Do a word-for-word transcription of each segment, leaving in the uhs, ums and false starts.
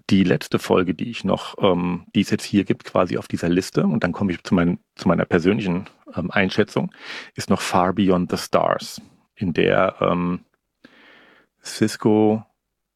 die letzte Folge, die ich noch, ähm, die es jetzt hier gibt, quasi auf dieser Liste, und dann komme ich zu, mein, zu meiner persönlichen ähm, Einschätzung, ist noch Far Beyond the Stars, in der ähm, Sisko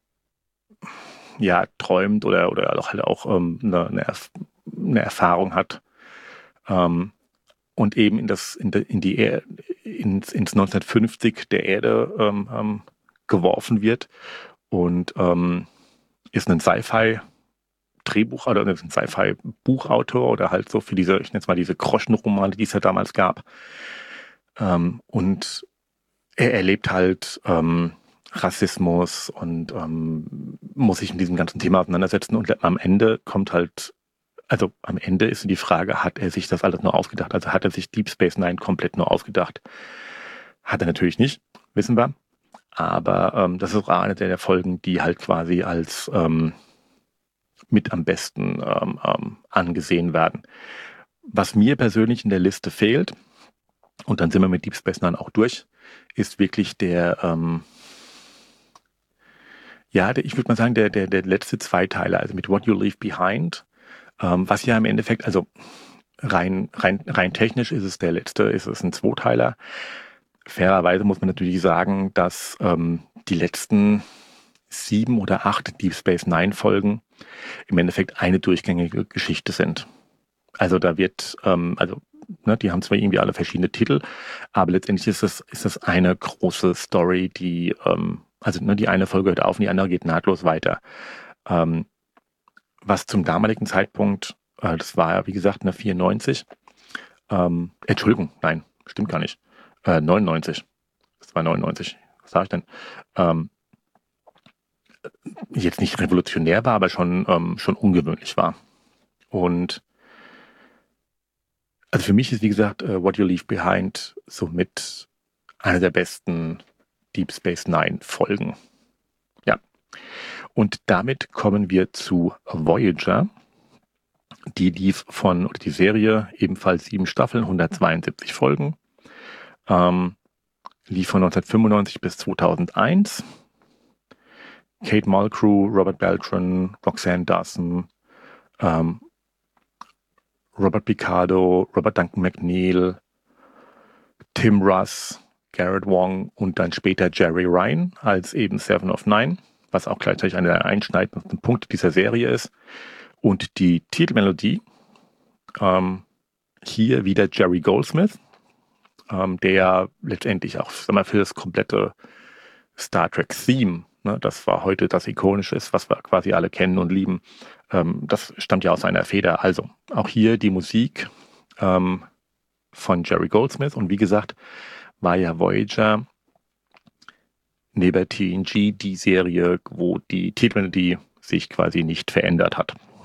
ja träumt oder, oder auch halt auch ähm, eine, eine, Erf- eine Erfahrung hat, ähm, und eben in das in, de, in die er ins, ins neunzehnhundertfünfzig der Erde ähm, ähm, geworfen wird und ähm, ist ein Sci-Fi Drehbuch oder ein Sci-Fi-Buchautor oder halt so für diese, ich nenne es mal diese Groschenromane, die es ja damals gab. Ähm, und er erlebt halt ähm, Rassismus und ähm, muss sich mit diesem ganzen Thema auseinandersetzen. Und am Ende kommt halt, also am Ende ist die Frage, hat er sich das alles nur ausgedacht? Also hat er sich Deep Space Nine komplett nur ausgedacht? Hat er natürlich nicht, wissen wir. Aber ähm, das ist auch eine der Folgen, die halt quasi als ähm, mit am besten ähm, ähm, angesehen werden. Was mir persönlich in der Liste fehlt, und dann sind wir mit Deep Space Nine auch durch, ist wirklich der, ähm, ja, der, ich würde mal sagen, der, der, der letzte Zweiteiler, also mit What You Leave Behind, ähm, was ja im Endeffekt, also rein, rein, rein technisch ist es der letzte, ist es ein Zweiteiler. Fairerweise muss man natürlich sagen, dass ähm, die letzten sieben oder acht Deep Space Nine Folgen im Endeffekt eine durchgängige Geschichte sind. Also da wird, ähm, also ne, die haben zwar irgendwie alle verschiedene Titel, aber letztendlich ist es ist es eine große Story, die, ähm, also ne, die eine Folge hört auf und die andere geht nahtlos weiter. Ähm, was zum damaligen Zeitpunkt, äh, das war ja wie gesagt eine vierundneunzig, ähm, Entschuldigung, nein, stimmt gar nicht, äh, neunundneunzig, das war neunundneunzig, was sage ich denn? Ähm, jetzt nicht revolutionär war, aber schon ähm, schon ungewöhnlich war. Und also für mich ist, wie gesagt, uh, What You Leave Behind somit eine der besten Deep Space Nine Folgen. Ja. Und damit kommen wir zu Voyager. Die lief von, oder die Serie, ebenfalls sieben Staffeln, hundertzweiundsiebzig Folgen. Ähm, lief von neunzehnhundertfünfundneunzig bis zweitausendeins. Kate Mulgrew, Robert Beltran, Roxanne Dawson, ähm, Robert Picardo, Robert Duncan McNeil, Tim Russ, Garrett Wong und dann später Jerry Ryan als eben Seven of Nine, was auch gleichzeitig einer der einschneidendsten Punkte dieser Serie ist. Und die Titelmelodie, ähm, hier wieder Jerry Goldsmith, ähm, der letztendlich auch, sag mal, für das komplette Star Trek Theme, ne, das war heute das Ikonische ist, was wir quasi alle kennen und lieben, ähm, das stammt ja aus seiner Feder. Also auch hier die Musik ähm, von Jerry Goldsmith und wie gesagt, war ja Voyager neben T N G die Serie, wo die Titelmelodie sich quasi nicht verändert hat.